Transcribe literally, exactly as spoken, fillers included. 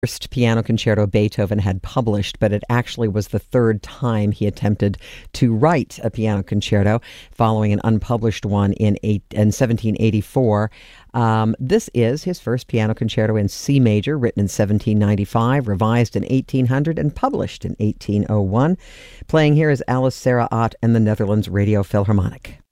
First piano concerto Beethoven had published, but it actually was the third time he attempted to write a piano concerto, following an unpublished one in, eight, in seventeen eighty-four. Um, this is his first piano concerto in C major, written in seventeen ninety-five, revised in eighteen hundred, and published in eighteen oh one. Playing here is Alice Sarah Ott and the Netherlands Radio Philharmonic.